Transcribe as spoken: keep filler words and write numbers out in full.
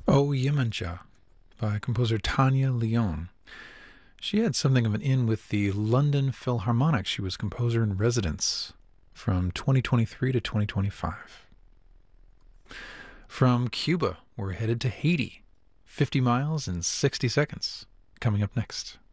O Yemenja by composer Tanya Leon. She had something of an in with the London Philharmonic. She was composer in residence from twenty twenty-three to twenty twenty-five. From Cuba, we're headed to Haiti. fifty miles in sixty seconds. Coming up next.